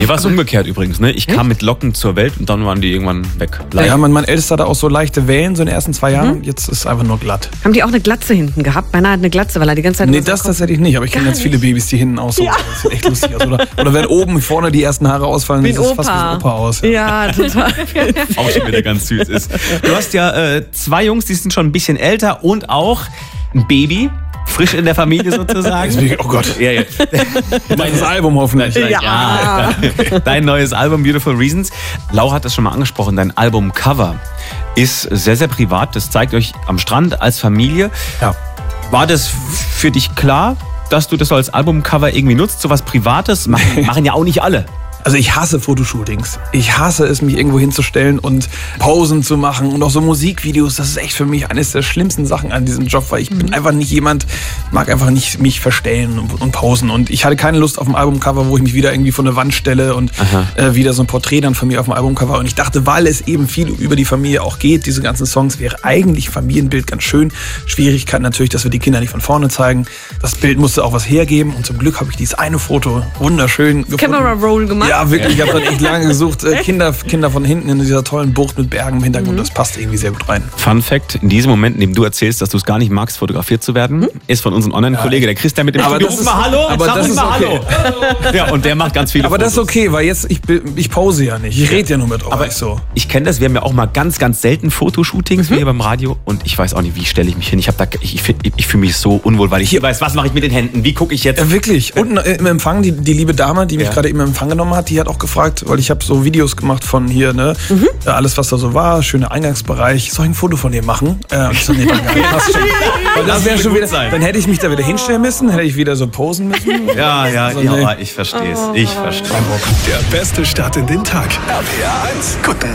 Mir war es umgekehrt übrigens, ne? Ich kam mit Locken zur Welt und dann waren die irgendwann weg. Ja, mein Ältester hatte auch so leichte Wellen, so in den ersten 2 Jahren. Jetzt ist es einfach nur glatt. Haben die auch eine Glatze hinten gehabt? Beinahe eine Glatze, weil er die ganze Zeit... Nee, das tatsächlich nicht. Aber ich kenne ganz viele Babys, die hinten auch so. Ja. Das sieht echt lustig aus. Oder wenn oben vorne die ersten Haare ausfallen, sieht es fast wie ein Opa aus. Ja, total. Auch schon wieder ganz süß ist. Du hast ja 2 Jungs, die sind schon ein bisschen älter und auch ein Baby. Frisch in der Familie sozusagen. Oh Gott. Ja. Dein Album hoffentlich. Ja. Dein neues Album Beautiful Reasons. Laura hat das schon mal angesprochen. Dein Albumcover ist sehr, sehr privat. Das zeigt euch am Strand als Familie. Ja. War das für dich klar, dass du das so als Albumcover irgendwie nutzt? So was Privates machen ja auch nicht alle. Also ich hasse Fotoshootings. Ich hasse es, mich irgendwo hinzustellen und Posen zu machen und auch so Musikvideos. Das ist echt für mich eines der schlimmsten Sachen an diesem Job, weil ich bin einfach nicht jemand, ich mag einfach nicht mich verstellen und posen. Und ich hatte keine Lust auf ein Albumcover, wo ich mich wieder irgendwie vor eine Wand stelle und wieder so ein Porträt dann von mir auf dem Albumcover. Und ich dachte, weil es eben viel über die Familie auch geht, diese ganzen Songs, wäre eigentlich Familienbild ganz schön. Schwierigkeit natürlich, dass wir die Kinder nicht von vorne zeigen. Das Bild musste auch was hergeben und zum Glück habe ich dieses eine Foto wunderschön gefunden. Camera Roll gemacht. Ja, wirklich. Ich habe dann echt lange gesucht. Kinder von hinten in dieser tollen Bucht mit Bergen im Hintergrund. Das passt irgendwie sehr gut rein. Fun Fact, in diesem Moment, in dem du erzählst, dass du es gar nicht magst, fotografiert zu werden, ist von unserem Online-Kollege, der Christian mit dem Studio. Ruf mal Hallo, aber das ist okay. Hallo. Ja, und der macht ganz viele Aber Fotos. das ist okay, weil jetzt, ich pose ja nicht. Ich rede ja nur mit euch. Aber so. Ich kenne das, wir haben ja auch mal ganz, ganz selten Fotoshootings hier beim Radio und ich weiß auch nicht, wie stelle ich mich hin. Ich fühle mich so unwohl, weil ich weiß, was mache ich mit den Händen, wie gucke ich jetzt? Ja, wirklich. Und im Empfang, die liebe Dame, die mich gerade eben im Empfang genommen hat, die hat auch gefragt, weil ich habe so Videos gemacht von hier, ne, alles was da so war, schöner Eingangsbereich. Soll ich ein Foto von dir machen? Und ich so, nee, danke, passt schon. Das wäre schon wieder, dann hätte ich mich da wieder hinstellen müssen, hätte ich wieder so posen müssen. Ja, ich verstehe es. Ich verstehe. Der beste Start in den Tag. RPR 1. Guten